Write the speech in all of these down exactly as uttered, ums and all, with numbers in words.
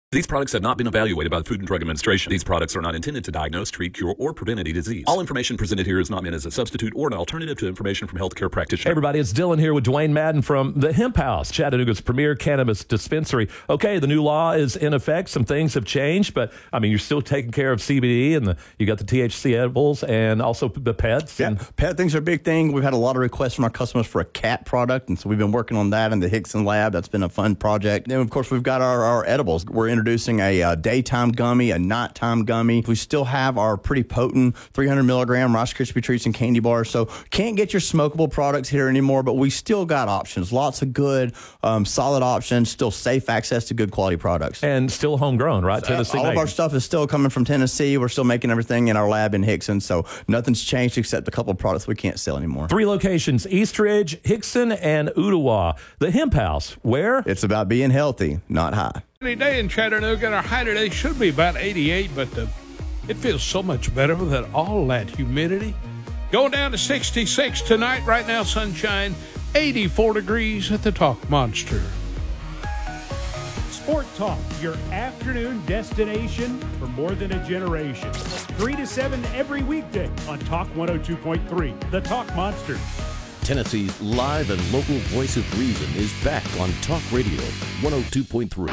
These products have not been evaluated by the Food and Drug Administration. These products are not intended to diagnose, treat, cure, or prevent any disease. All information presented here is not meant as a substitute or an alternative to information from healthcare practitioners. Hey everybody, it's Dylan here with Dwayne Madden from the Hemp House, Chattanooga's premier cannabis dispensary. Okay, the new law is in effect. Some things have changed, but I mean, you're still taking care of C B D, and the, you got the T H C edibles and also the pets. Yeah, and pet things are a big thing. We've had a lot of requests from our customers for a cat product, and so we've been working on that in the Hickson lab. That's been a fun project. Then, of course, we've got our, our edibles. We're introducing a uh, daytime gummy, a nighttime gummy. We still have our pretty potent three hundred milligram Rice Krispie treats and candy bars. So can't get your smokable products here anymore, but we still got options. Lots of good, um, solid options. Still safe access to good quality products. And still homegrown, right? So, Tennessee all made. of our stuff is still coming from Tennessee. We're still making everything in our lab in Hickson. So nothing's changed except a couple of products we can't sell anymore. Three locations: Eastridge, Hickson, and Ottawa. The Hemp House, where? It's about being healthy, not high. Sunny day in Chattanooga, and our high today should be about eighty-eight, but uh, it feels so much better with all that humidity. Going down to sixty-six tonight. Right now, sunshine, eighty-four degrees at the Talk Monster. Sport Talk, your afternoon destination for more than a generation. three to seven every weekday on Talk one oh two point three, the Talk Monster. Tennessee's live and local voice of reason is back on Talk Radio one oh two point three.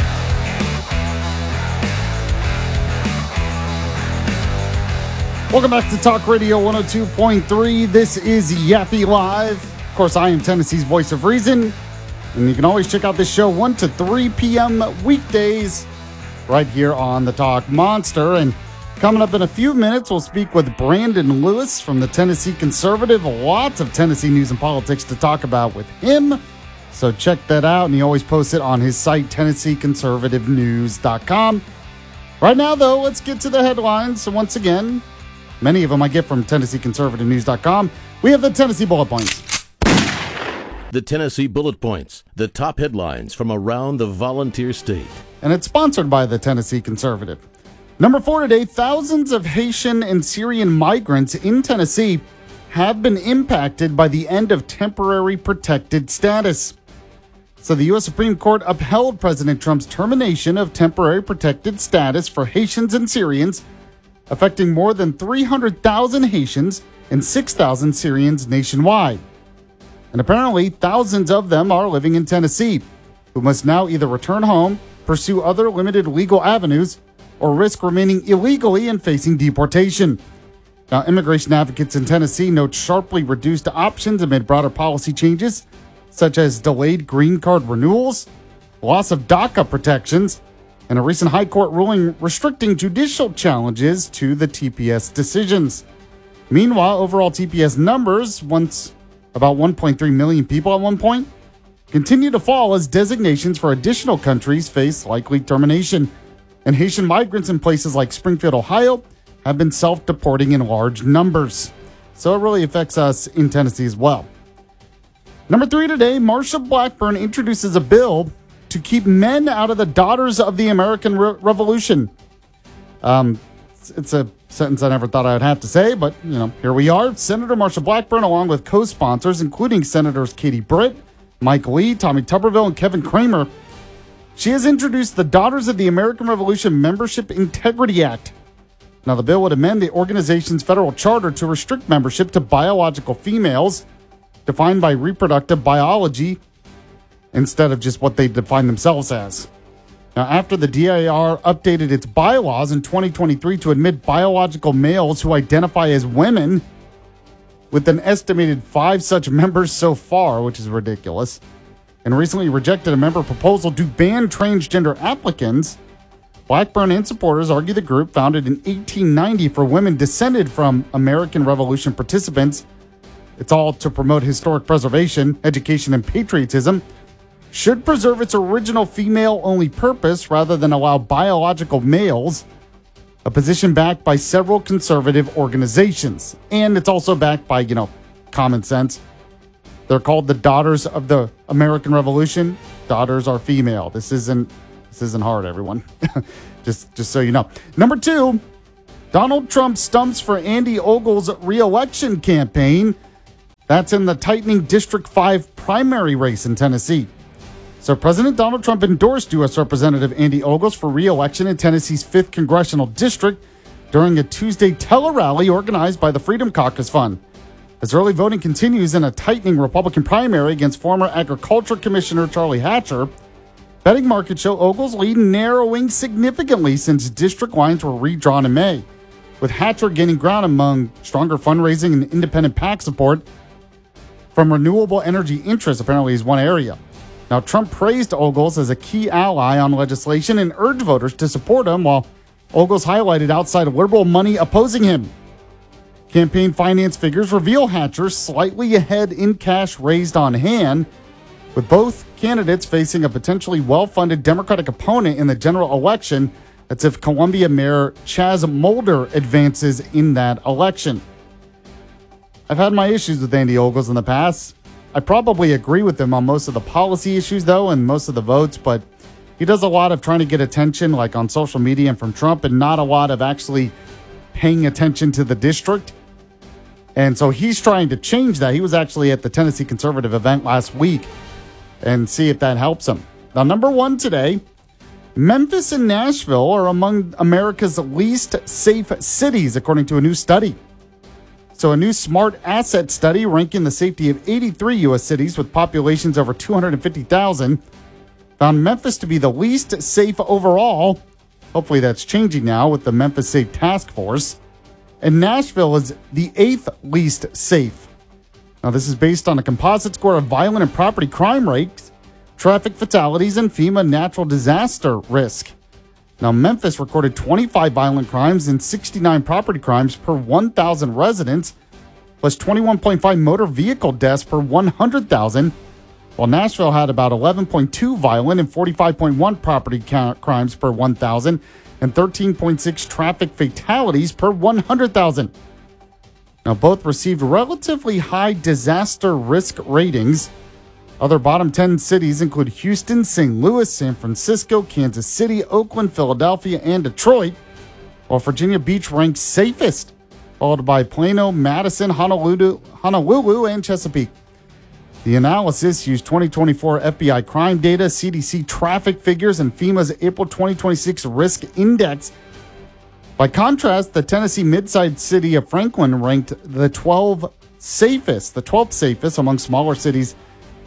Welcome back to Talk Radio one oh two point three. This is Yaffe Live. Of course, I am Tennessee's voice of reason. And you can always check out this show one to three p.m. weekdays right here on the Talk Monster. And coming up in a few minutes, we'll speak with Brandon Lewis from the Tennessee Conservative. Lots of Tennessee news and politics to talk about with him. So check that out. And he always posts it on his site, Tennessee Conservative News dot com. Right now, though, let's get to the headlines. So once again, many of them I get from Tennessee Conservative News dot com. We have the Tennessee Bullet Points. The Tennessee Bullet Points, the top headlines from around the volunteer state. And it's sponsored by the Tennessee Conservative. Number four today, thousands of Haitian and Syrian migrants in Tennessee have been impacted by the end of temporary protected status. So the U S Supreme Court upheld President Trump's termination of temporary protected status for Haitians and Syrians, affecting more than three hundred thousand Haitians and six thousand Syrians nationwide. And apparently, thousands of them are living in Tennessee, who must now either return home, pursue other limited legal avenues, or risk remaining illegally and facing deportation. Now, immigration advocates in Tennessee note sharply reduced options amid broader policy changes, such as delayed green card renewals, loss of DACA protections, and a recent high court ruling restricting judicial challenges to the T P S decisions. Meanwhile, overall T P S numbers, once about one point three million people at one point, continue to fall as designations for additional countries face likely termination. And Haitian migrants in places like Springfield, Ohio, have been self-deporting in large numbers. So it really affects us in Tennessee as well. Number three today, Marsha Blackburn introduces a bill to keep men out of the Daughters of the American Re- Revolution. Um, it's, it's a sentence I never thought I would have to say, but, you know, here we are. Senator Marsha Blackburn, along with co-sponsors, including Senators Katie Britt, Mike Lee, Tommy Tuberville, and Kevin Kramer, she has introduced the Daughters of the American Revolution Membership Integrity Act. Now, the bill would amend the organization's federal charter to restrict membership to biological females, defined by reproductive biology, instead of just what they define themselves as. Now, after the D I R updated its bylaws in twenty twenty-three to admit biological males who identify as women, with an estimated five such members so far, which is ridiculous, and recently rejected a member proposal to ban transgender applicants, Blackburn and supporters argue the group, founded in eighteen ninety for women descended from American Revolution participants, it's all to promote historic preservation, education, and patriotism, should preserve its original female-only purpose rather than allow biological males, a position backed by several conservative organizations. And it's also backed by, you know, common sense. They're called the Daughters of the American Revolution. Daughters are female. This isn't this isn't hard, everyone. just just so you know. Number two, Donald Trump stumps for Andy Ogle's re-election campaign. That's in the tightening District five primary race in Tennessee. So President Donald Trump endorsed U S. Representative Andy Ogles for re-election in Tennessee's fifth Congressional District during a Tuesday tele-rally organized by the Freedom Caucus Fund. As early voting continues in a tightening Republican primary against former Agriculture Commissioner Charlie Hatcher, betting markets show Ogles' lead narrowing significantly since district lines were redrawn in May, with Hatcher gaining ground among stronger fundraising and independent PAC support from renewable energy interests, apparently is one area. Now, Trump praised Ogles as a key ally on legislation and urged voters to support him, while Ogles highlighted outside liberal money opposing him. Campaign finance figures reveal Hatcher slightly ahead in cash raised on hand, with both candidates facing a potentially well-funded Democratic opponent in the general election. That's if Columbia Mayor Chaz Mulder advances in that election. I've had my issues with Andy Ogles in the past. I probably agree with him on most of the policy issues, though, and most of the votes, but he does a lot of trying to get attention, like on social media and from Trump, and not a lot of actually paying attention to the district. And so he's trying to change that. He was actually at the Tennessee Conservative event last week, and see if that helps him. Now, number one today, Memphis and Nashville are among America's least safe cities, according to a new study. So a new smart asset study ranking the safety of eighty-three U S cities with populations over two hundred fifty thousand found Memphis to be the least safe overall. Hopefully that's changing now with the Memphis Safe Task Force. And Nashville is the eighth least safe. Now, this is based on a composite score of violent and property crime rates, traffic fatalities, and FEMA natural disaster risk. Now, Memphis recorded twenty-five violent crimes and sixty-nine property crimes per one thousand residents, plus twenty-one point five motor vehicle deaths per one hundred thousand, while Nashville had about eleven point two violent and forty-five point one property count crimes per one thousand, and thirteen point six traffic fatalities per one hundred thousand. Now, both received relatively high disaster risk ratings. Other bottom ten cities include Houston, Saint Louis, San Francisco, Kansas City, Oakland, Philadelphia, and Detroit, while Virginia Beach ranks safest, followed by Plano, Madison, Honolulu, Honolulu, and Chesapeake. The analysis used twenty twenty-four F B I crime data, C D C traffic figures, and FEMA's April twenty twenty-six risk index. By contrast, the Tennessee mid-sized city of Franklin ranked the twelfth safest, the twelfth safest among smaller cities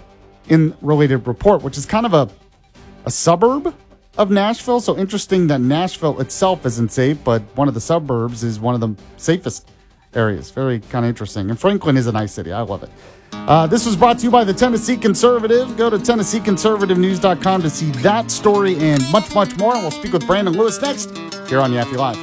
in related report, which is kind of a, a suburb of Nashville. So interesting that Nashville itself isn't safe, but one of the suburbs is one of the safest areas. Very kind of interesting. And Franklin is a nice city. I love it. Uh, this was brought to you by the Tennessee Conservative. Go to Tennessee Conservative News dot com to see that story and much, much more. And we'll speak with Brandon Lewis next here on Yaffe Live.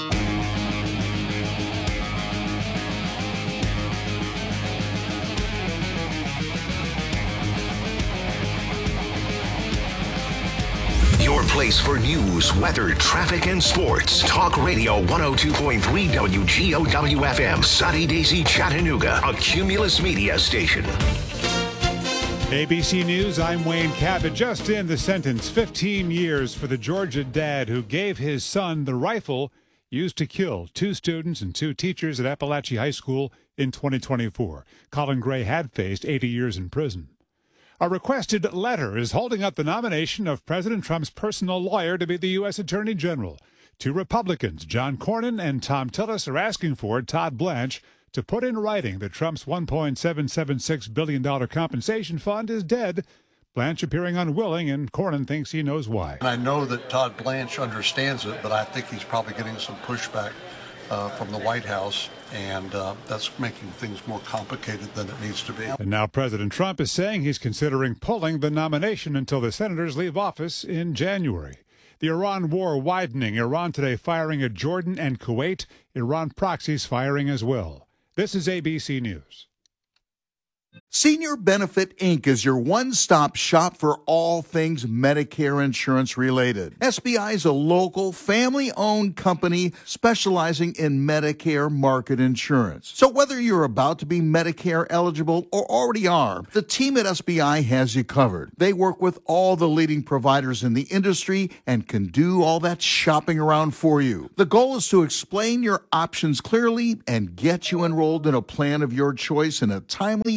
Your place for news, weather, traffic, and sports. Talk Radio one oh two point three W G O W F M, Sunny Daisy, Chattanooga, a Cumulus Media station. A B C News, I'm Wayne Cabot. Just in the sentence, fifteen years for the Georgia dad who gave his son the rifle used to kill two students and two teachers at Appalachia High School in twenty twenty-four. Colin Gray had faced eighty years in prison. A requested letter is holding up the nomination of President Trump's personal lawyer to be the U S Attorney General. Two Republicans, John Cornyn and Tom Tillis, are asking for Todd Blanche to put in writing that Trump's one point seven seven six billion dollars compensation fund is dead. Blanche appearing unwilling, and Cornyn thinks he knows why. I know that Todd Blanche understands it, but I think he's probably getting some pushback uh, from the White House, and uh, that's making things more complicated than it needs to be. And now President Trump is saying he's considering pulling the nomination until the senators leave office in January. The Iran war widening, Iran today firing at Jordan and Kuwait, Iran proxies firing as well. This is A B C News. Senior Benefit Incorporated is your one-stop shop for all things Medicare insurance related. S B I is a local, family-owned company specializing in Medicare market insurance. So whether you're about to be Medicare eligible or already are, the team at S B I has you covered. They work with all the leading providers in the industry and can do all that shopping around for you. The goal is to explain your options clearly and get you enrolled in a plan of your choice in a timely and confident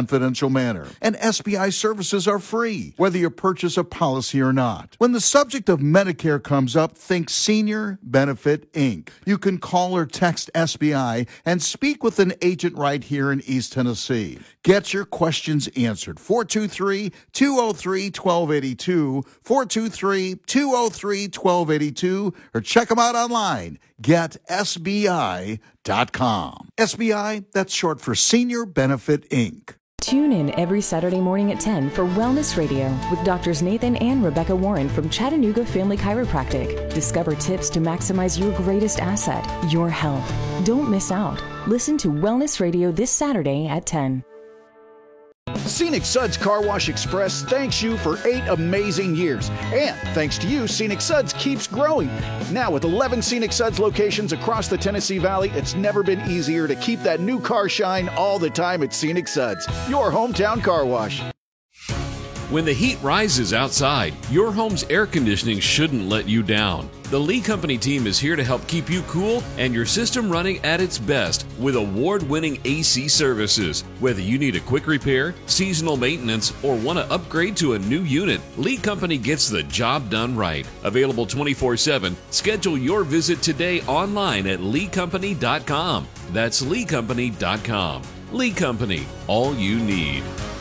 confidential manner. And S B I services are free, whether you purchase a policy or not. When the subject of Medicare comes up, think Senior Benefit Incorporated. You can call or text S B I and speak with an agent right here in East Tennessee. Get your questions answered. four two three, two oh three, one two eight two, four two three, two oh three, one two eight two, or check them out online, get S B I dot com. S B I, that's short for Senior Benefit Incorporated. Tune in every Saturday morning at ten for Wellness Radio with Doctors Nathan and Rebecca Warren from Chattanooga Family Chiropractic. Discover tips to maximize your greatest asset, your health. Don't miss out. Listen to Wellness Radio this Saturday at ten. Scenic Suds Car Wash Express thanks you for eight amazing years. And thanks to you, Scenic Suds keeps growing. Now with eleven Scenic Suds locations across the Tennessee Valley, it's never been easier to keep that new car shine all the time at Scenic Suds, your hometown car wash. When the heat rises outside, your home's air conditioning shouldn't let you down. The Lee Company team is here to help keep you cool and your system running at its best with award-winning A C services. Whether you need a quick repair, seasonal maintenance, or want to upgrade to a new unit, Lee Company gets the job done right. Available twenty-four seven, schedule your visit today online at lee company dot com. That's lee company dot com. Lee Company, all you need.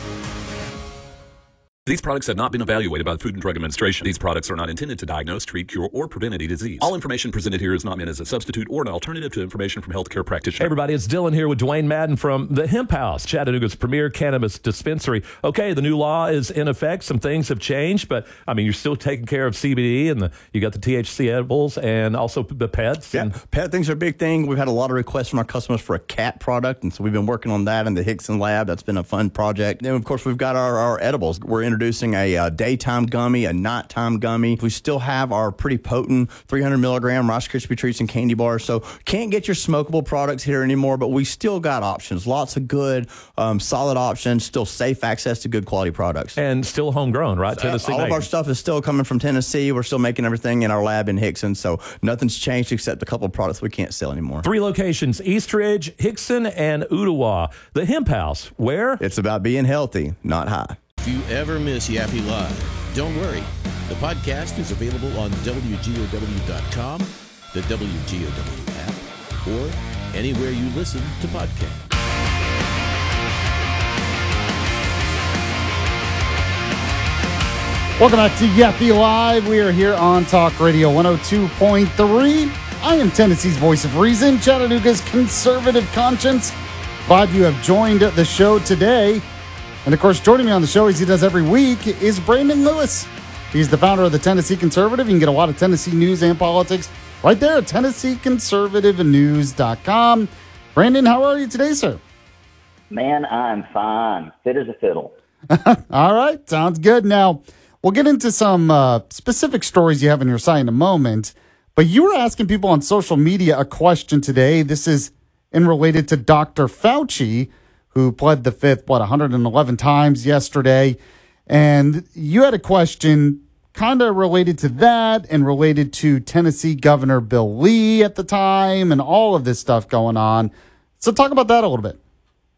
These products have not been evaluated by the Food and Drug Administration. These products are not intended to diagnose, treat, cure, or prevent any disease. All information presented here is not meant as a substitute or an alternative to information from healthcare practitioners. Hey everybody, it's Dylan here with Dwayne Madden from the Hemp House, Chattanooga's premier cannabis dispensary. Okay, the new law is in effect. Some things have changed, but I mean, you're still taking care of C B D, and the, you got the T H C edibles and also the pets. Yeah, and pet things are a big thing. We've had a lot of requests from our customers for a cat product, and so we've been working on that in the Hickson lab. That's been a fun project. Then, of course, we've got our, our edibles. We're introducing a uh, daytime gummy, a nighttime gummy. We still have our pretty potent three hundred milligram Rice Krispie treats and candy bars. So can't get your smokable products here anymore, but we still got options. Lots of good, um, solid options. Still safe access to good quality products. And still homegrown, right? So Tennessee. all made. of our stuff is still coming from Tennessee. We're still making everything in our lab in Hickson. So nothing's changed except a couple of products we can't sell anymore. Three locations: Eastridge, Hickson, and Ottawa. The Hemp House, where it's about being healthy, not high. If you ever miss Yappy Live, don't worry. The podcast is available on W G O W dot com, the W G O W app, or anywhere you listen to podcasts. Welcome back to Yappy Live. We are here on Talk Radio one oh two point three. I am Tennessee's voice of reason, Chattanooga's conservative conscience. Glad you have joined the show today. And of course, joining me on the show, as he does every week, is Brandon Lewis. He's the founder of the Tennessee Conservative. You can get a lot of Tennessee news and politics right there at Tennessee Conservative News dot com. Brandon, how are you today, sir? Man, I'm fine. Fit as a fiddle. All right. Sounds good. Now, we'll get into some uh, specific stories you have in your site in a moment. But you were asking people on social media a question today. This is in related to Doctor Fauci, who pled the fifth, what, one hundred eleven times yesterday. And you had a question kind of related to that and related to Tennessee Governor Bill Lee at the time and all of this stuff going on. So talk about that a little bit.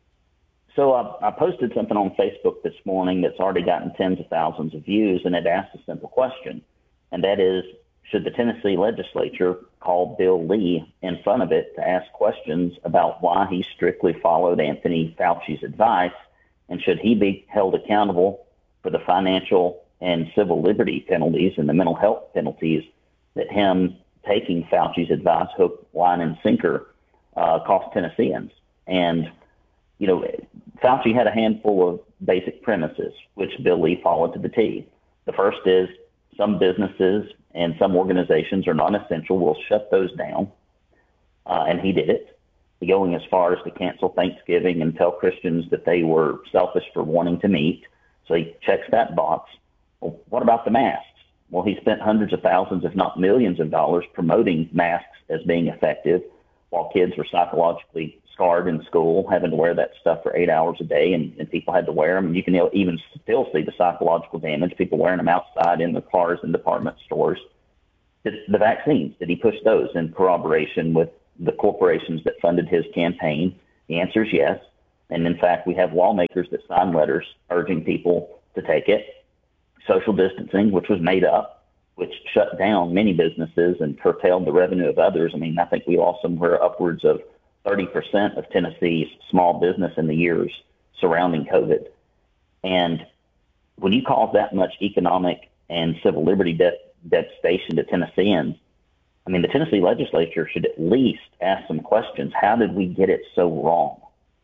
So I, I posted something on Facebook this morning that's already gotten tens of thousands of views, and it asked a simple question, and that is, should the Tennessee legislature call Bill Lee in front of it to ask questions about why he strictly followed Anthony Fauci's advice, and should he be held accountable for the financial and civil liberty penalties and the mental health penalties that him taking Fauci's advice, hook, line, and sinker, uh, cost Tennesseans? And, you know, Fauci had a handful of basic premises, which Bill Lee followed to the T. The first is some businesses and some organizations are non-essential. We'll shut those down. Uh, and he did it, going as far as to cancel Thanksgiving and tell Christians that they were selfish for wanting to meet. So he checks that box. Well, what about the masks? Well, he spent hundreds of thousands, if not millions of dollars promoting masks as being effective while kids were psychologically scarred in school, having to wear that stuff for eight hours a day, and, and people had to wear them. And you can even still see the psychological damage, people wearing them outside in the cars and department stores. The, the vaccines, did he push those in corroboration with the corporations that funded his campaign? The answer is yes. And in fact, we have lawmakers that sign letters urging people to take it. Social distancing, which was made up, which shut down many businesses and curtailed the revenue of others. I mean, I think we lost somewhere upwards of thirty percent of Tennessee's small business in the years surrounding COVID. And when you cause that much economic and civil liberty de- devastation to Tennesseans, I mean, the Tennessee legislature should at least ask some questions. How did we get it so wrong?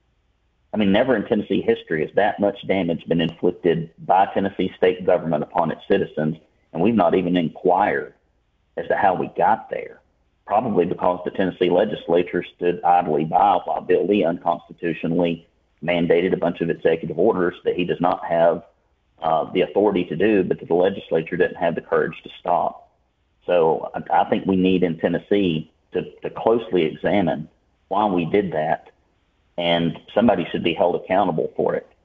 I mean, never in Tennessee history has that much damage been inflicted by Tennessee state government upon its citizens, and we've not even inquired as to how we got there. Probably because the Tennessee legislature stood idly by while Bill Lee unconstitutionally mandated a bunch of executive orders that he does not have uh, the authority to do, but that the legislature didn't have the courage to stop. So I, I think we need in Tennessee to, to closely examine why we did that, and somebody should be held accountable for it.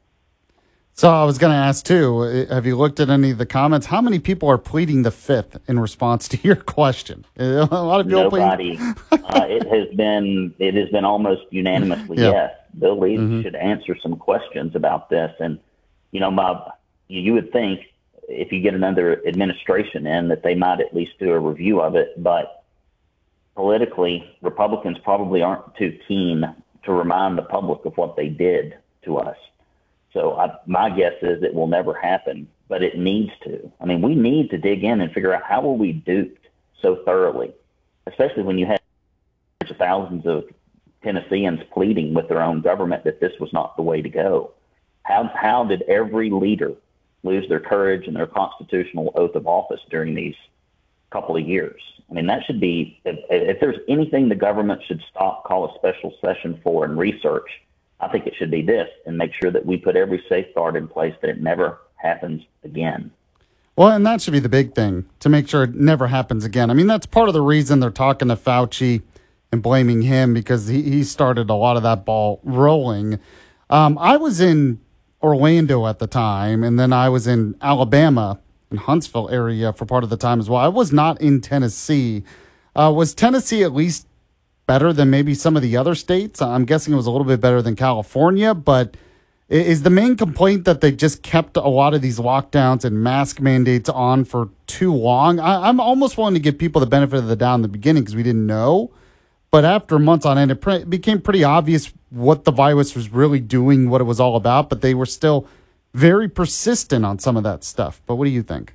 So I was going to ask, too, have you looked at any of the comments? How many people are pleading the fifth in response to your question? A lot of people Nobody. uh, it has been it has been almost unanimously Yeah. yes. Bill Lee Mhm. should answer some questions about this. And, you know, Bob, you would think if you get another administration in that they might at least do a review of it. But politically, Republicans probably aren't too keen to remind the public of what they did to us. So I, my guess is it will never happen, but it needs to. I mean, we need to dig in and figure out how were we duped so thoroughly, especially when you have thousands of Tennesseans pleading with their own government that this was not the way to go. How how did every leader lose their courage and their constitutional oath of office during these couple of years? I mean, that should be, if, if there's anything the government should stop, call a special session for and research, I think it should be this, and make sure that we put every safeguard in place that it never happens again. Well, and that should be the big thing, to make sure it never happens again. I mean, that's part of the reason they're talking to Fauci and blaming him, because he, he started a lot of that ball rolling. Um, I was in Orlando at the time, and then I was in Alabama, in Huntsville area for part of the time as well. I was not in Tennessee. Uh, was Tennessee at least better than maybe some of the other states? I'm guessing it was a little bit better than California, but is the main complaint that they just kept a lot of these lockdowns and mask mandates on for too long? I, I'm almost willing to give people the benefit of the doubt in the beginning because we didn't know. But after months on end, it pre- became pretty obvious what the virus was really doing, what it was all about, but they were still very persistent on some of that stuff. But what do you think?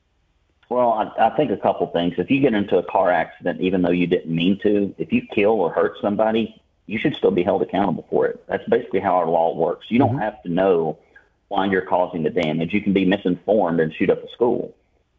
Well, I, I think a couple things. If you get into a car accident, even though you didn't mean to, if you kill or hurt somebody, you should still be held accountable for it. That's basically how our law works. You don't mm-hmm. have to know why you're causing the damage. You can be misinformed and shoot up a school.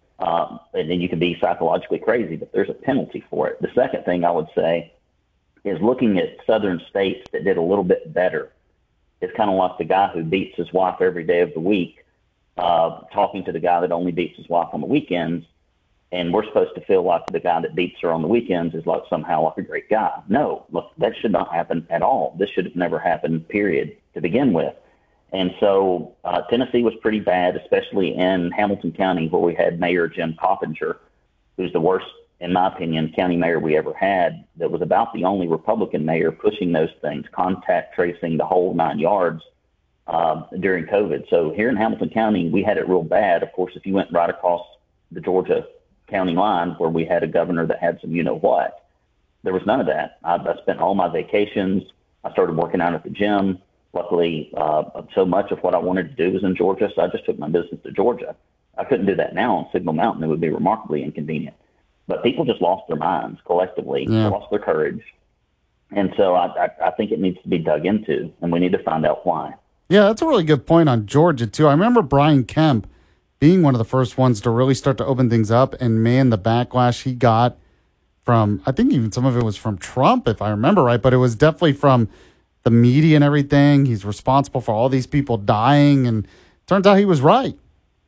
Um, and then you can be psychologically crazy, but there's a penalty for it. The second thing I would say is looking at southern states that did a little bit better. It's kind of like the guy who beats his wife every day of the week, uh, talking to the guy that only beats his wife on the weekends. And we're supposed to feel like the guy that beats her on the weekends is like somehow like a great guy. No, look, that should not happen at all. This should have never happened, period, to begin with. And so uh, Tennessee was pretty bad, especially in Hamilton County, where we had Mayor Jim Coppinger, who's the worst, in my opinion, county mayor we ever had. That was about the only Republican mayor pushing those things, contact tracing, the whole nine yards uh, during COVID. So here in Hamilton County, we had it real bad. Of course, if you went right across the Georgia county line where we had a governor that had some you-know-what, there was none of that. I, I spent all my vacations. I started working out at the gym. Luckily, uh, so much of what I wanted to do was in Georgia, so I just took my business to Georgia. I couldn't do that now on Signal Mountain. It would be remarkably inconvenient. But people just lost their minds collectively, yeah. lost their courage. And so I, I, I think it needs to be dug into, and we need to find out why. Yeah, that's a really good point on Georgia, too. I remember Brian Kemp being one of the first ones to really start to open things up, and man, the backlash he got from, I think even some of it was from Trump, if I remember right, but it was definitely from the media and everything. He's responsible for all these people dying, and turns out he was right.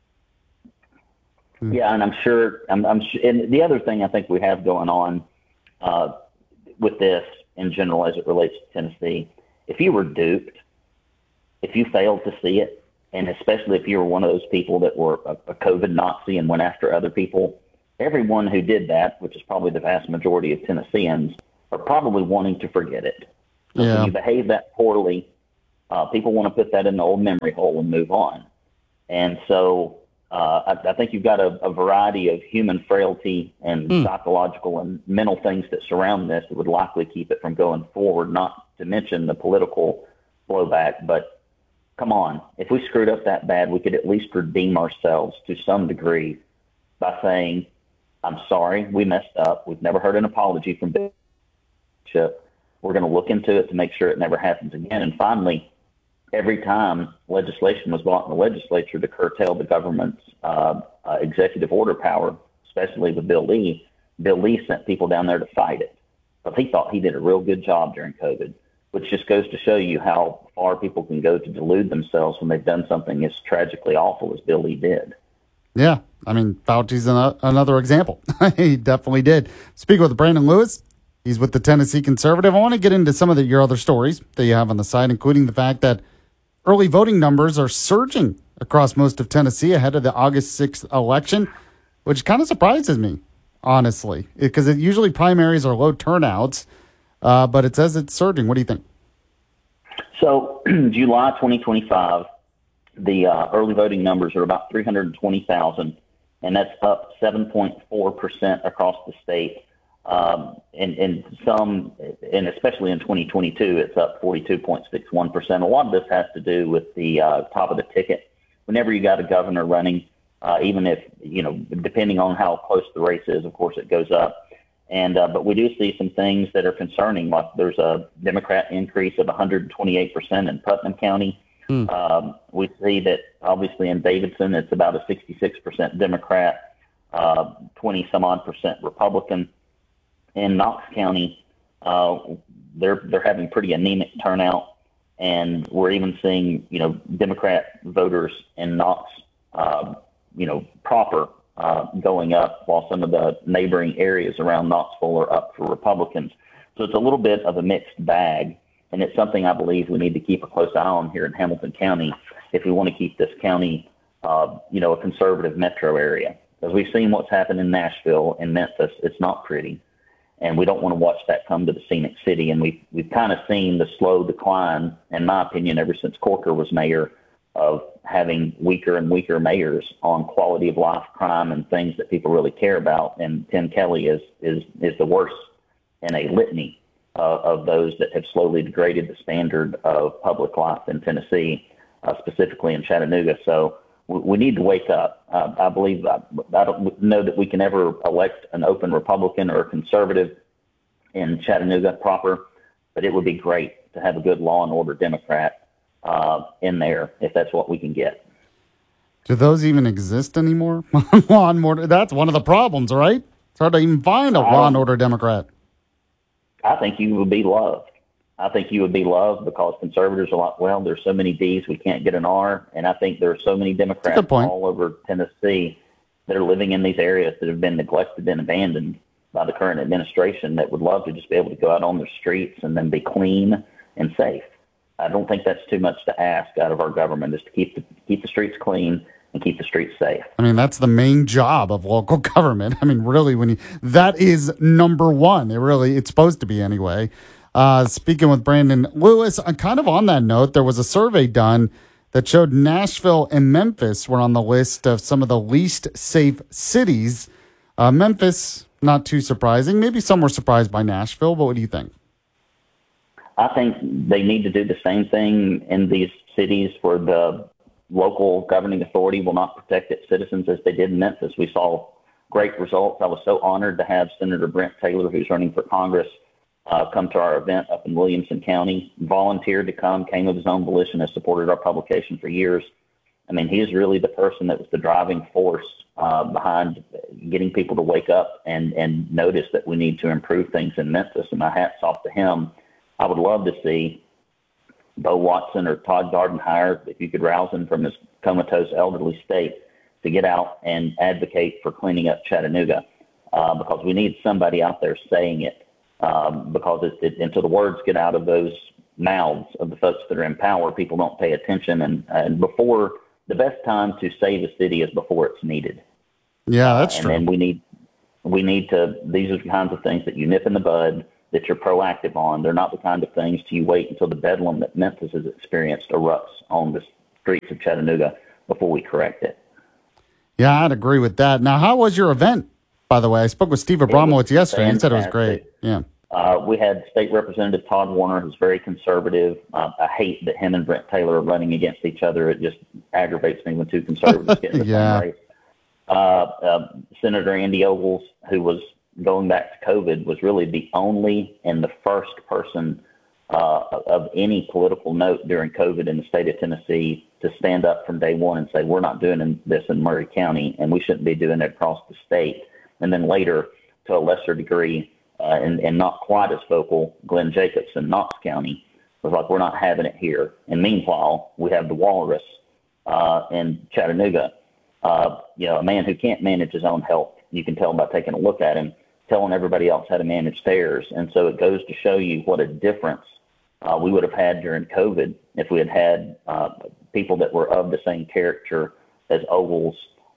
Yeah, and I'm sure, I'm, I'm sure, and the other thing I think we have going on uh, with this in general as it relates to Tennessee, if you were duped, if you failed to see it, and especially if you were one of those people that were a, a COVID Nazi and went after other people, everyone who did that, which is probably the vast majority of Tennesseans, are probably wanting to forget it. So yeah. when you behave that poorly, Uh, people want to put that in the old memory hole and move on. And so uh, I, I think you've got a, a variety of human frailty and mm. psychological and mental things that surround this that would likely keep it from going forward, not to mention the political blowback. But come on, if we screwed up that bad, we could at least redeem ourselves to some degree by saying, I'm sorry, we messed up. We've never heard an apology from Bishop. We're going to look into it to make sure it never happens again. And finally, every time legislation was brought in the legislature to curtail the government's uh, uh, executive order power, especially with Bill Lee, Bill Lee sent people down there to fight it. But he thought he did a real good job during COVID, which just goes to show you how far people can go to delude themselves when they've done something as tragically awful as Bill Lee did. Yeah, I mean, Fauci's an, another example. He definitely did. Speaking with Brandon Lewis, he's with the Tennessee Conservative. I want to get into some of the, your other stories that you have on the site, including the fact that early voting numbers are surging across most of Tennessee ahead of the August sixth election, which kind of surprises me, honestly, because it, usually primaries are low turnouts, uh, but it says it's surging. What do you think? So July twenty twenty-five, the uh, early voting numbers are about three hundred twenty thousand, and that's up seven point four percent across the state. Um, and, and some, and especially in twenty twenty-two, it's up forty-two point six one percent. A lot of this has to do with the uh, top of the ticket. Whenever you got a governor running, uh, even if, you know, depending on how close the race is, of course, it goes up. And uh, but we do see some things that are concerning, like there's a Democrat increase of one hundred twenty-eight percent in Putnam County. Hmm. Um, we see that, obviously, in Davidson, it's about a sixty-six percent Democrat, uh, twenty some odd percent Republican. In Knox County, uh, they're they're having pretty anemic turnout, and we're even seeing, you know, Democrat voters in Knox, uh, you know, proper uh, going up, while some of the neighboring areas around Knoxville are up for Republicans. So it's a little bit of a mixed bag, and it's something I believe we need to keep a close eye on here in Hamilton County if we want to keep this county, uh, you know, a conservative metro area. Because we've seen what's happened in Nashville and Memphis. It's not pretty. And we don't want to watch that come to the Scenic City. And we've, we've kind of seen the slow decline, in my opinion, ever since Corker was mayor, of having weaker and weaker mayors on quality of life, crime, and things that people really care about. And Tim Kelly is is, is the worst in a litany uh, of those that have slowly degraded the standard of public life in Tennessee, uh, specifically in Chattanooga. So we, we need to wake up. Uh, I believe I, I don't know that we can ever elect an open Republican or a conservative in Chattanooga proper, but it would be great to have a good law and order Democrat uh, in there if that's what we can get. Do those even exist anymore? Law and order, that's one of the problems, right? It's hard to even find a law and order Democrat. I think you would be loved. I think you would be loved because conservatives are like, well, there's so many D's, we can't get an R. And I think there are so many Democrats all over Tennessee that are living in these areas that have been neglected and abandoned by the current administration that would love to just be able to go out on the streets and then be clean and safe. I don't think that's too much to ask out of our government, is to keep the, keep the streets clean and keep the streets safe. I mean, that's the main job of local government. I mean, really, when you, that is number one. It really, it's supposed to be anyway. Uh, speaking with Brandon Lewis, uh, kind of on that note, there was a survey done that showed Nashville and Memphis were on the list of some of the least safe cities. Uh, Memphis, not too surprising. Maybe some were surprised by Nashville, but what do you think? I think they need to do the same thing in these cities where the local governing authority will not protect its citizens as they did in Memphis. We saw great results. I was so honored to have Senator Brent Taylor, who's running for Congress, uh, come to our event up in Williamson County, volunteered to come, came of his own volition, has supported our publication for years. I mean, he is really the person that was the driving force uh, behind getting people to wake up and, and notice that we need to improve things in Memphis, and my hat's off to him. I would love to see Bo Watson or Todd Gardenhire, if you could rouse him from his comatose elderly state, to get out and advocate for cleaning up Chattanooga, uh, because we need somebody out there saying it, um, because it, it, until the words get out of those mouths of the folks that are in power, people don't pay attention. And, and before, the best time to save a city is before it's needed. Yeah, that's uh, and true. And we need, we need to, these are the kinds of things that you nip in the bud that you're proactive on. They're not the kind of things to you wait until the bedlam that Memphis has experienced erupts on the streets of Chattanooga before we correct it. Yeah, I'd agree with that. Now, how was your event, by the way? I spoke with Steve Abramowitz yesterday. He said it was great. Yeah. Uh, we had State Representative Todd Warner, who's very conservative. Uh, I hate that him and Brent Taylor are running against each other. It just aggravates me when two conservatives get in the yeah. same race. Uh, uh, Senator Andy Ogles, who was going back to COVID, was really the only and the first person uh, of any political note during COVID in the state of Tennessee to stand up from day one and say, we're not doing this in Murray County, and we shouldn't be doing it across the state. And then later, to a lesser degree, uh, and, and not quite as vocal, Glenn Jacobs in Knox County was like, we're not having it here. And meanwhile, we have the Walrus uh, in Chattanooga, uh, you know, a man who can't manage his own health. You can tell by taking a look at him, telling everybody else how to manage theirs. And so it goes to show you what a difference uh, we would have had during COVID if we had had uh, people that were of the same character as Ogles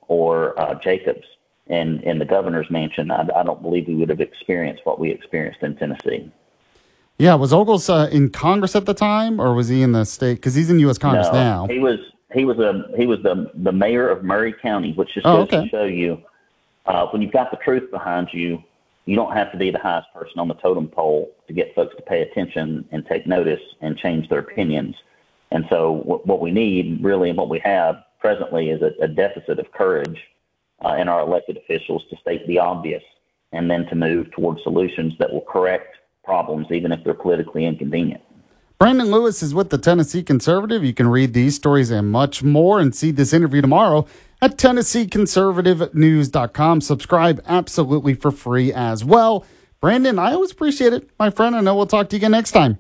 or uh, Jacobs in, in the governor's mansion. I, I don't believe we would have experienced what we experienced in Tennessee. Yeah, was Ogles uh, in Congress at the time, or was he in the state? Because he's in U S Congress no, now. He was he was a he was the the mayor of Murray County, which just oh, goes okay. to show you uh, when you've got the truth behind you, you don't have to be the highest person on the totem pole to get folks to pay attention and take notice and change their opinions. And so what, what we need, really, and what we have presently is a, a deficit of courage uh, in our elected officials to state the obvious and then to move towards solutions that will correct problems, even if they're politically inconvenient. Brandon Lewis is with the Tennessee Conservative. You can read these stories and much more and see this interview tomorrow at Tennessee Conservative News dot com. Subscribe absolutely for free as well. Brandon, I always appreciate it, my friend. I know we'll talk to you again next time.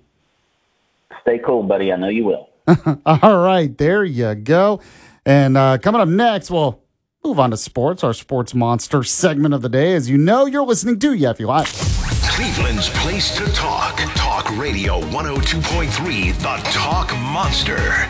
Stay cool, buddy. I know you will. All right, there you go. And uh, coming up next, we'll move on to sports, our Sports Monster segment of the day. As you know, you're listening to Yaffe Live. Cleveland's place to talk. Talk Radio one oh two point three, the Talk Monster.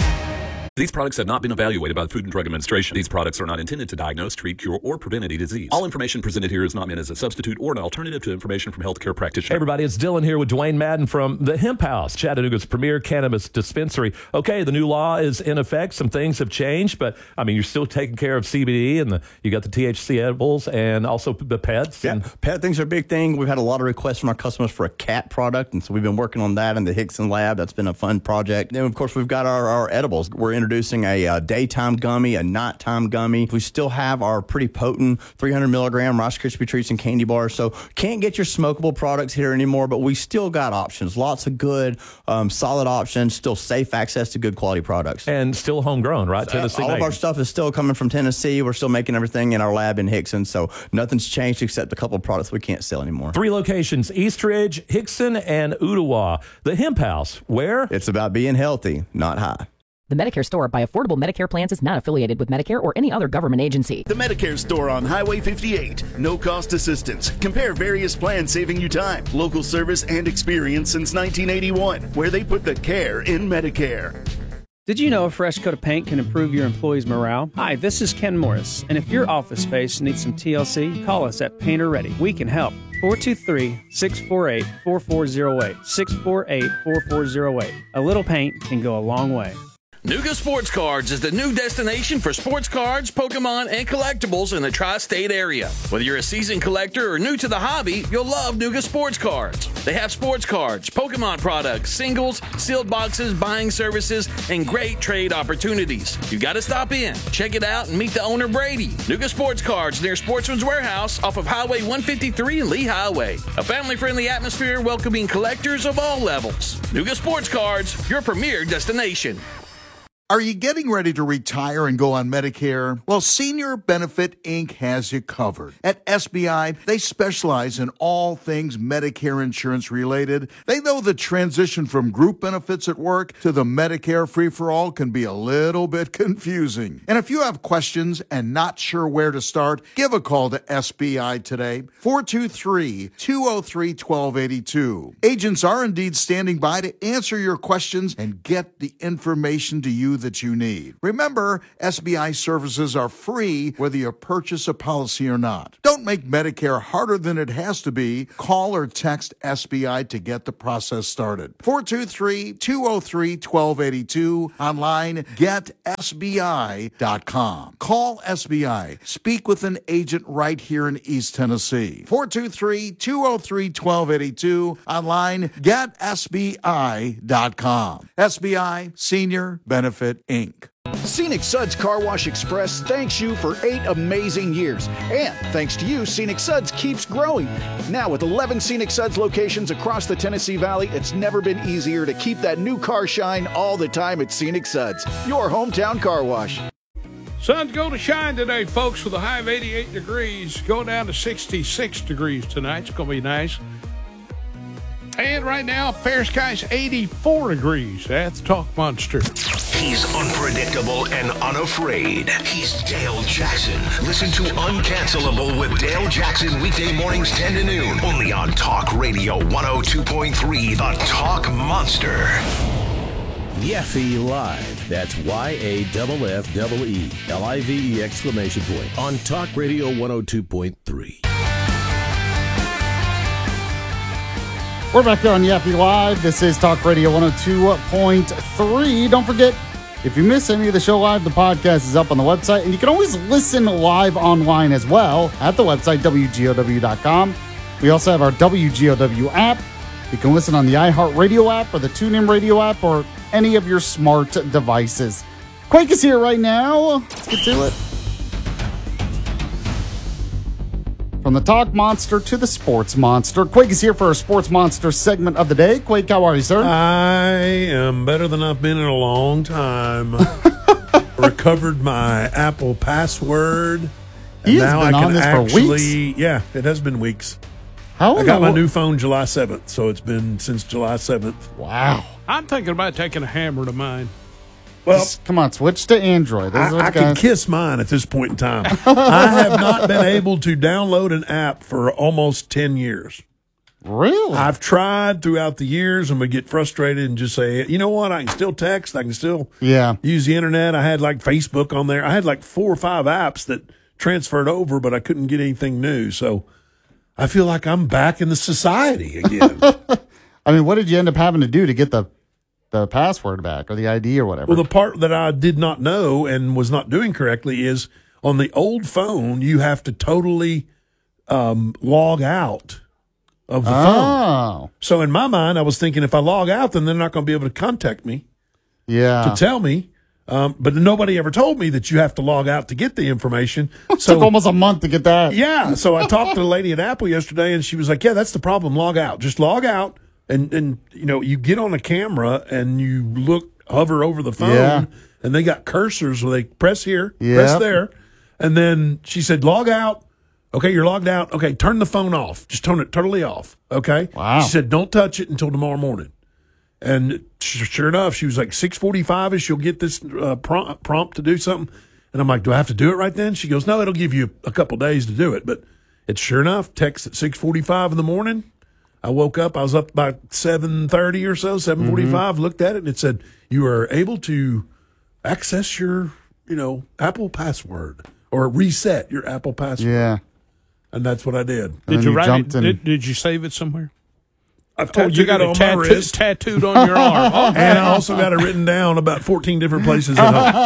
These products have not been evaluated by the Food and Drug Administration. These products are not intended to diagnose, treat, cure, or prevent any disease. All information presented here is not meant as a substitute or an alternative to information from healthcare practitioners. Hey everybody, it's Dylan here with Dwayne Madden from the Hemp House, Chattanooga's premier cannabis dispensary. Okay, the new law is in effect. Some things have changed, but I mean, you're still taking care of C B D, and the, you got the T H C edibles and also the pets. Yeah, and, pet things are a big thing. We've had a lot of requests from our customers for a cat product, and so we've been working on that in the Hickson lab. That's been a fun project. Then, of course, we've got our, our edibles. We're introducing a uh, daytime gummy, a nighttime gummy. We still have our pretty potent three hundred milligram Rice Krispie treats and candy bars. So can't get your smokable products here anymore, but we still got options. Lots of good, um, solid options. Still safe access to good quality products. And still homegrown, right? So Tennessee. all made. of our stuff is still coming from Tennessee. We're still making everything in our lab in Hickson. So nothing's changed except a couple of products we can't sell anymore. Three locations: Eastridge, Hickson, and Ottawa. The Hemp House, where? It's about being healthy, not high. The Medicare Store by Affordable Medicare Plans is not affiliated with Medicare or any other government agency. The Medicare Store on Highway fifty-eight. No cost assistance. Compare various plans saving you time. Local service and experience since nineteen eighty-one, where they put the care in Medicare. Did you know a fresh coat of paint can improve your employees' morale? Hi, this is Ken Morris, and if your office space needs some T L C, call us at Painter Ready. We can help. four two three, six four eight, four four zero eight. six four eight, four four zero eight. A little paint can go a long way. Nuga Sports Cards is the new destination for sports cards, Pokemon, and collectibles in the tri-state area. Whether you're a seasoned collector or new to the hobby, you'll love Nuga Sports Cards. They have sports cards, Pokemon products, singles, sealed boxes, buying services, and great trade opportunities. You got to stop in, check it out, and meet the owner, Brady. Nuga Sports Cards near Sportsman's Warehouse off of Highway one fifty-three and Lee Highway. A family-friendly atmosphere welcoming collectors of all levels. Nuga Sports Cards, your premier destination. Are you getting ready to retire and go on Medicare? Well, Senior Benefit Incorporated has you covered. At S B I, they specialize in all things Medicare insurance related. They know the transition from group benefits at work to the Medicare free-for-all can be a little bit confusing. And if you have questions and not sure where to start, give a call to S B I today, four two three, two oh three, one two eight two. Agents are indeed standing by to answer your questions and get the information to use you that you need. Remember, S B I services are free whether you purchase a policy or not. Don't make Medicare harder than it has to be. Call or text S B I to get the process started. four two three, two oh three, one two eight two. Online, get S B I dot com. Call S B I. Speak with an agent right here in East Tennessee. four two three, two oh three, one two eight two. Online, get S B I dot com. S B I, Senior Benefit, Incorporated. Scenic Suds Car Wash Express thanks you for eight amazing years. And thanks to you, Scenic Suds keeps growing. Now with eleven Scenic Suds locations across the Tennessee Valley, it's never been easier to keep that new car shine all the time at Scenic Suds, your hometown car wash. Sun's going to shine today, folks, with a high of eighty-eight degrees. Going down to sixty-six degrees tonight. It's going to be nice. And right now, fair skies eighty-four degrees. That's Talk Monster. He's unpredictable and unafraid. He's Dale Jackson. Listen to Uncancelable with Dale Jackson weekday mornings ten to noon. Only on Talk Radio one oh two point three, The Talk Monster. Yeffy Live. That's Y A F F E E L I V E exclamation point on Talk Radio one oh two point three. We're back here on Yeffy Live. This is Talk Radio one oh two point three. Don't forget, if you miss any of the show live, the podcast is up on the website, and you can always listen live online as well at the website, W G O W dot com. We also have our W G O W app. You can listen on the iHeartRadio app or the TuneIn Radio app or any of your smart devices. Quake is here right now. Let's get to it. From the Talk Monster to the Sports Monster. Quake is here for our Sports Monster segment of the day. Quake, how are you, sir? I am better than I've been in a long time. Recovered my Apple password. And He has now been I can on this actually, for weeks. Yeah, it has been weeks. How I got my long? new phone July seventh, so it's been since July seventh. Wow. I'm thinking about taking a hammer to mine. Well, Just, come on, switch to Android. This is what I, I guys- can kiss mine at this point in time. I have not been able to download an app for almost ten years. Really? I've tried throughout the years and would get frustrated and just say, you know what, I can still text, I can still Yeah. use the internet. I had like Facebook on there. I had like four or five apps that transferred over, but I couldn't get anything new. So I feel like I'm back in the society again. I mean, what did you end up having to do to get the the password back or the I D or whatever? Well, the part that I did not know and was not doing correctly is on the old phone, you have to totally um, log out of the Oh. phone. So in my mind, I was thinking if I log out, then they're not going to be able to contact me Yeah. to tell me. Um, but nobody ever told me that you have to log out to get the information. It So took almost a month to get that. yeah, so I talked to the lady at Apple yesterday, and she was like, "Yeah, that's the problem. Log out. Just log out, and and you know, you get on a camera and you look, hover over the phone, Yeah. and they got cursors where they press here, Yeah. press there, and then she said, log out. Okay, you're logged out. Okay, turn the phone off. Just turn it totally off. Okay. Wow. She said, don't touch it until tomorrow morning. And sure enough, she was like six forty-five ish. You'll get this uh, prompt, prompt to do something. And I'm like, do I have to do it right then? She goes, no, it'll give you a couple days to do it. But it's sure enough, text at six forty-five in the morning. I woke up. I was up by seven thirty or so, seven forty-five. Looked at it and it said, you are able to access your, you know, Apple password or reset your Apple password. Yeah. And that's what I did. Did you, write it? jumped in- Did, did you save it somewhere? I've Oh, you tattooed got it it on my tattoo, wrist. tattooed on your arm. Okay. And I also got it written down about fourteen different places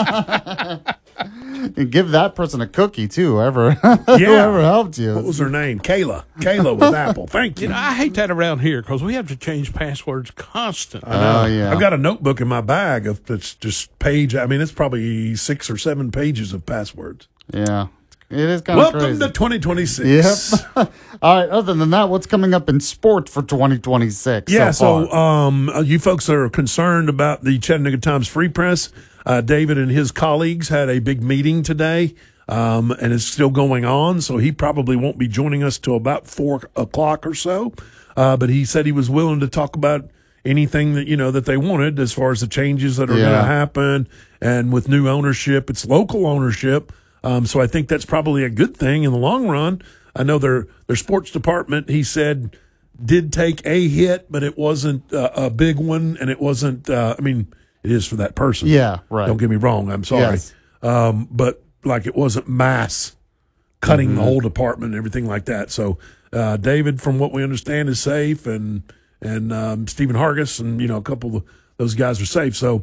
at home. And give that person a cookie too, whoever, Yeah. whoever helped you. What was her name? Kayla. Kayla with Apple. Thank you. You know, I hate that around here because we have to change passwords constantly. Oh, yeah. I've got a notebook in my bag of that's just page. I mean, it's probably six or seven pages of passwords. Yeah. It is kind of Welcome crazy. to twenty twenty-six. Yep. All right. Other than that, what's coming up in sport for twenty twenty-six? Yeah, so, so, far? um, uh, you folks that are concerned about the Chattanooga Times Free Press, uh, David and his colleagues had a big meeting today, um, and it's still going on, so he probably won't be joining us till about four o'clock or so. Uh, but he said he was willing to talk about anything that, you know, that they wanted as far as the changes that are Yeah. going to happen. And with new ownership, it's local ownership. Um, so I think that's probably a good thing in the long run. I know their their sports department, he said, did take a hit, but it wasn't uh, a big one, and it wasn't. Uh, I mean, it is for that person. Yeah, right. Don't get me wrong. I'm sorry. Yes. Um, but like it wasn't mass cutting Mhm. the whole department and everything like that. So uh, David, from what we understand, is safe, and and um, Stephen Hargis and you know a couple of those guys are safe. So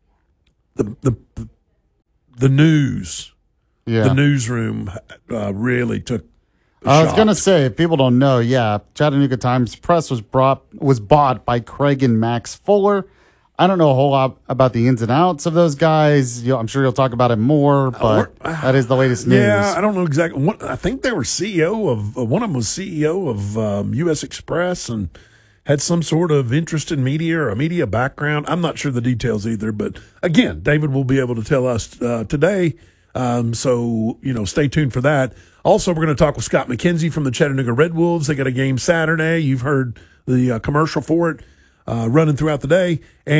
the the the news, Yeah. the newsroom uh, really took. a I was shock. gonna say, if people don't know, yeah, Chattanooga Times Press was brought was bought by Craig and Max Fuller. I don't know a whole lot about the ins and outs of those guys. You I'm sure you'll talk about it more, but that is the latest news. Yeah, I don't know exactly. What, I think they were C E O of uh, one of them was C E O of um, U S Express and had some sort of interest in media or a media background. I'm not sure the details either, but again, David will be able to tell us uh, today. Um, so you know, stay tuned for that. Also, we're going to talk with Scott McKenzie from the Chattanooga Red Wolves. They got a game Saturday. You've heard the uh, commercial for it. Uh, running throughout the day.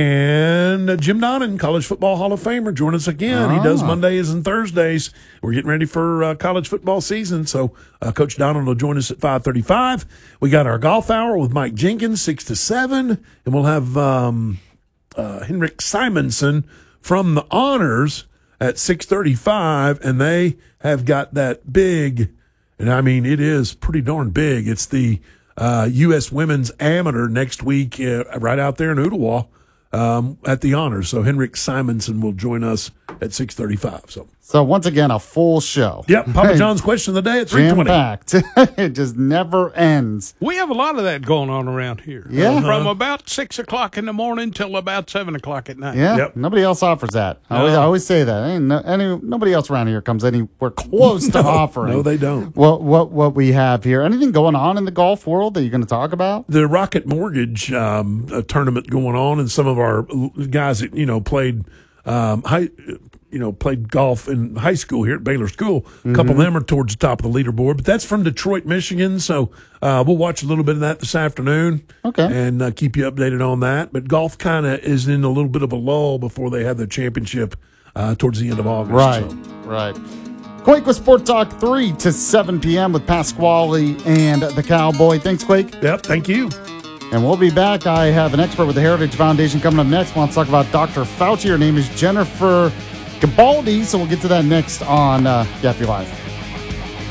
And uh, Jim Donnan, College Football Hall of Famer, join us again. Ah. He does Mondays and Thursdays. We're getting ready for uh, college football season, so uh, Coach Donnan will join us at five thirty-five. We got our golf hour with Mike Jenkins, six to seven, and we'll have um, uh, Henrik Simonson from the Honors at six thirty-five, and they have got that big, and I mean, it is pretty darn big. It's the Uh, U S Women's Amateur next week, uh, right out there in Ooltewah, um, at the Honors. So Henrik Simonson will join us at six thirty-five. So, So once again, a full show. yep, Papa John's question of the day at three twenty. Jam-packed. It just never ends. We have a lot of that going on around here. Yeah. From about six o'clock in the morning till about seven o'clock at night. Yeah, nobody else offers that. I always, No. I always say that. Ain't no, any, nobody else around here comes anywhere close to No, offering. no, they don't. What what what we have here? Anything going on in the golf world that you're going to talk about? The Rocket Mortgage um, a tournament going on, and some of our guys that you know played um, high, you know played golf in high school here at Baylor School. A couple Mhm. of them are towards the top of the leaderboard, but that's from Detroit, Michigan. So uh, we'll watch a little bit of that this afternoon. Okay, and uh, keep you updated on that. But golf kind of is in a little bit of a lull before they have the championship uh, towards the end of August. Right, So. right. Quake with Sport Talk, three to seven p.m. with Pasquale and the Cowboy. Thanks, Quake. Yep, thank you. And we'll be back. I have an expert with the Heritage Foundation coming up next. We'll talk about Doctor Fauci. Her name is Jennifer Gabaldi, so we'll get to that next on uh, Gaffney Live.